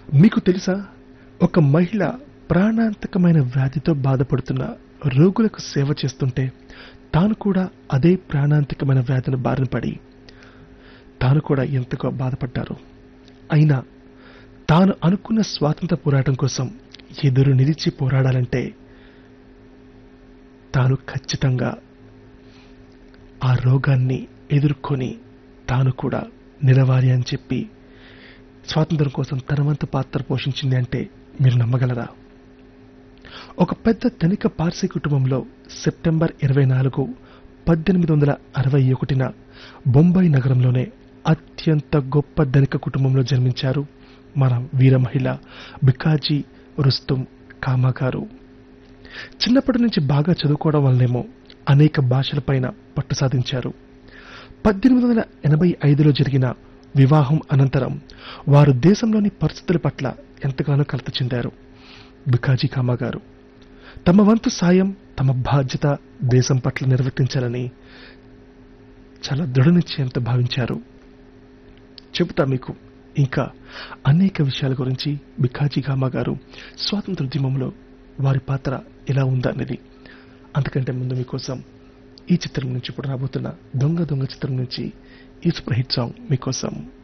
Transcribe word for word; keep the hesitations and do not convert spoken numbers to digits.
మీకు తెలుసా, ఒక మహిళ ప్రాణాంతకమైన వ్యాధితో బాధపడుతున్న రోగులకు సేవ చేస్తుంటే తాను కూడా అదే ప్రాణాంతకమైన వ్యాధిని బారిన పడి తాను కూడా ఎంతగా బాధపడ్డారు. అయినా తాను అనుకున్న స్వాతంత్ర పోరాటం కోసం ఎదురు నిలిచి పోరాడాలంటే తాను ఖచ్చితంగా ఆ రోగాన్ని ఎదుర్కొని తాను కూడా నిలవాలి అని చెప్పి స్వాతంత్రం కోసం తన వంతు పాత్ర పోషించింది అంటే మీరు నమ్మగలరా? ఒక పెద్ద ధనిక పార్సీ కుటుంబంలో సెప్టెంబర్ ఇరవై నాలుగు పద్దెనిమిది వందల అరవై ఒకటిన బొంబాయి నగరంలోనే అత్యంత గొప్ప ధనిక కుటుంబంలో జన్మించారు మన వీర మహిళ బికాజీ రుస్తుం కామా గారు. చిన్నప్పటి నుంచి బాగా చదువుకోవడం వల్లనేమో అనేక భాషలపైన పట్టు సాధించారు. పద్దెనిమిది వందల ఎనభై ఐదులో జరిగిన వివాహం అనంతరం వారు దేశంలోని పరిస్థితుల పట్ల ఎంతగానో కలత చెందారు. బికాజీ కామా గారు తమ వంతు సాయం, తమ బాధ్యత దేశం పట్ల నిర్వర్తించాలని చాలా దృఢ నిశ్చయంతో భావించారు. చెబుతా మీకు ఇంకా అనేక విషయాల గురించి బికాజీ కామా గారు స్వాతంత్రోద్యమంలో వారి పాత్ర ఎలా ఉందా అనేది. అంతకంటే ముందు మీకోసం ఈ చిత్రం నుంచి ఇప్పుడు రాబోతున్న దొంగ దొంగ చిత్రం నుంచి ఈ సూపర్ హిట్ సాంగ్ మీకోసం.